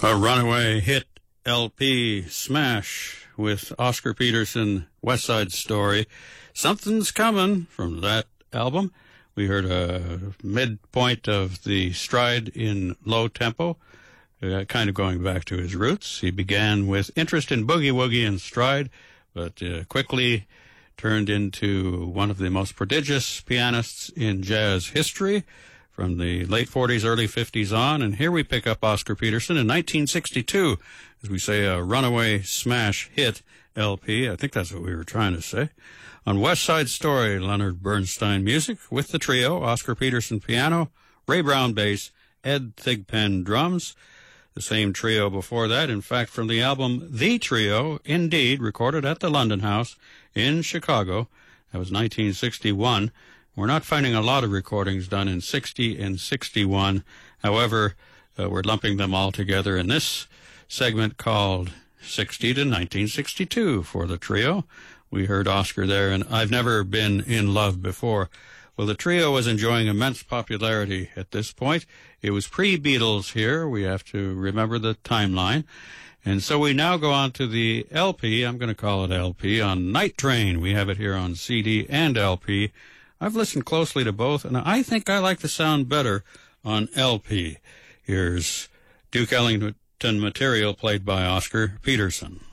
A runaway hit LP smash with Oscar Peterson, West Side Story. Something's coming from that album. We heard a midpoint of the stride in low tempo, kind of going back to his roots. He began with interest in boogie woogie and stride, but quickly turned into one of the most prodigious pianists in jazz history from the late 40s, early 50s on. And here we pick up Oscar Peterson in 1962, as we say, a runaway smash hit LP. I think that's what we were trying to say. On West Side Story, Leonard Bernstein music with the trio, Oscar Peterson piano, Ray Brown bass, Ed Thigpen drums. The same trio before that, in fact, from the album The Trio, indeed, recorded at the London House in Chicago. That was 1961. We're not finding a lot of recordings done in 60 and 61. However, we're lumping them all together in this segment called 60 to 1962 for the trio. We heard Oscar there, and I've Never Been in Love Before. Well, the trio was enjoying immense popularity at this point. It was pre-Beatles here. We have to remember the timeline. And so we now go on to the LP. I'm going to call it LP on Night Train. We have it here on CD and LP. I've listened closely to both, and I think I like the sound better on LP. Here's Duke Ellington material played by Oscar Peterson.